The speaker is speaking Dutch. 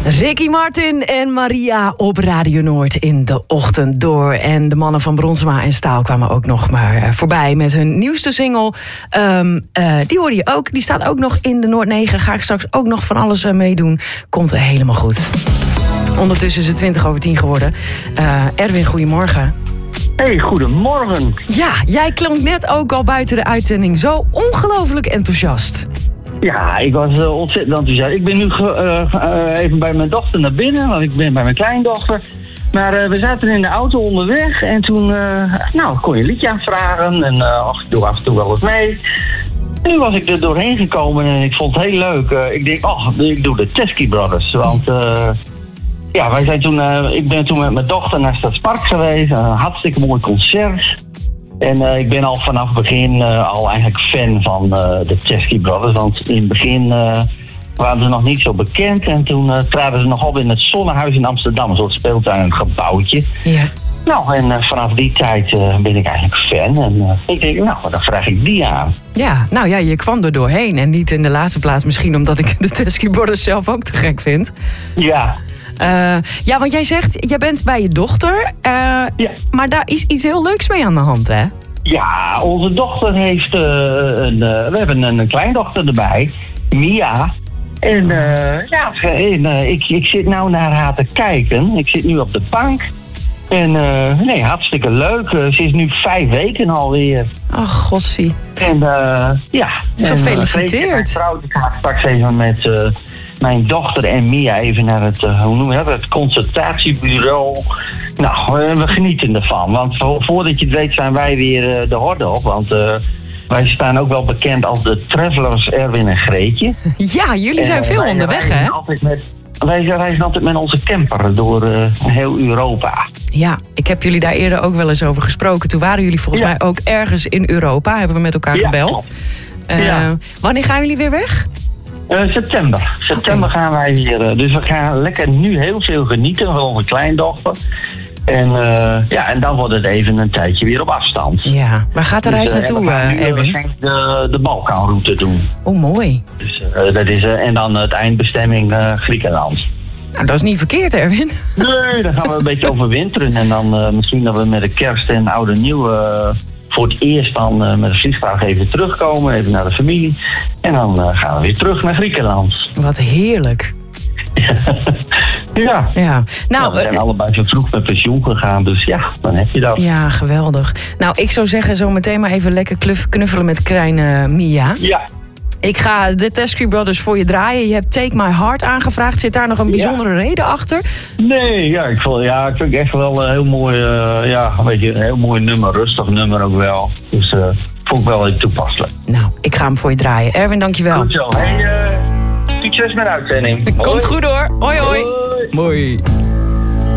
Ricky Martin en Maria op Radio Noord in de ochtend door. En de mannen van Bronsema en Staal kwamen ook nog maar voorbij met hun nieuwste single. Die hoorde je ook. Die staat ook nog in de Noord 9. Ga ik straks ook nog van alles meedoen. Komt helemaal goed. Ondertussen is het 10:20 geworden. Erwin, goedemorgen. Hey, goedemorgen. Ja, jij klonk net ook al buiten de uitzending zo ongelooflijk enthousiast. Ja, ik was ontzettend enthousiast. Ik ben nu even bij mijn dochter naar binnen, want ik ben bij mijn kleindochter. Maar we zaten in de auto onderweg en toen kon je een liedje aanvragen en ik doe af en toe wel eens mee. Nu was ik er doorheen gekomen en ik vond het heel leuk. Ik denk, ik doe de Teskey Brothers, want... ik ben toen met mijn dochter naar Stadspark geweest. Een hartstikke mooi concert. En ik ben al vanaf het begin al eigenlijk fan van de Teskey Brothers. Want in het begin waren ze nog niet zo bekend. En toen traden ze nog op in het Zonnehuis in Amsterdam. Een soort speeltuingebouwtje. Ja. Nou, en vanaf die tijd ben ik eigenlijk fan. En ik denk, dan vraag ik die aan. Ja, nou ja, je kwam er doorheen. En niet in de laatste plaats misschien omdat ik de Teskey Brothers zelf ook te gek vind. Ja. Want jij zegt, jij bent bij je dochter. Ja. Maar daar is iets heel leuks mee aan de hand, hè? Ja, onze dochter heeft... we hebben een kleindochter erbij, Mia. En ik zit nou naar haar te kijken. Ik zit nu op de bank. En hartstikke leuk. Ze is nu 5 weken alweer. Ach, gossie. En gefeliciteerd. Ik ga straks even met... mijn dochter en Mia even naar het consultatiebureau. Nou, we genieten ervan. Want voordat je het weet zijn wij weer de horde op. Want wij staan ook wel bekend als de Travelers Erwin en Greetje. Ja, jullie zijn veel onderweg, hè? Wij reizen altijd met onze camper door heel Europa. Ja, ik heb jullie daar eerder ook wel eens over gesproken. Toen waren jullie volgens mij ook ergens in Europa. Hebben we met elkaar gebeld. Wanneer gaan jullie weer weg? September. September gaan wij weer. Dus we gaan lekker nu heel veel genieten van onze kleindochter. En dan wordt het even een tijdje weer op afstand. Ja, waar gaat de reis naartoe, Erwin? We gaan de Balkanroute doen. Oh, mooi. Dus, dat is, en dan het eindbestemming Griekenland. Nou, dat is niet verkeerd, Erwin. Nee, dan gaan we een beetje overwinteren. En dan misschien dat we met de kerst en oud en nieuw... voor het eerst dan met een vliegtuig even terugkomen, even naar de familie. En dan gaan we weer terug naar Griekenland. Wat heerlijk. Ja. Nou, we zijn allebei zo vroeg met pensioen gegaan, dus ja, dan heb je dat. Ja, geweldig. Nou, ik zou zeggen, zo meteen maar even lekker knuffelen met kleine Mia. Ja. Ik ga de Teskey Brothers voor je draaien. Je hebt Take My Heart aangevraagd. Zit daar nog een bijzondere reden achter? Nee, ik vind het echt wel een heel mooi, een heel mooi nummer. Rustig nummer ook wel. Dus vond ik wel heel toepasselijk. Nou, ik ga hem voor je draaien. Erwin, dankjewel. Goed zo. Hey, succes met de uitzending. Komt goed hoor. Hoi, hoi. Mooi.